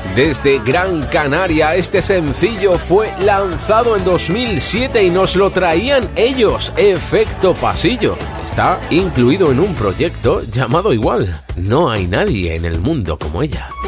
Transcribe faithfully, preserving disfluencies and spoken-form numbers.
Desde Gran Canaria, este sencillo fue lanzado en dos mil siete y nos lo traían ellos, Efecto Pasillo. Está incluido en un proyecto llamado igual. No hay nadie en el mundo como ella.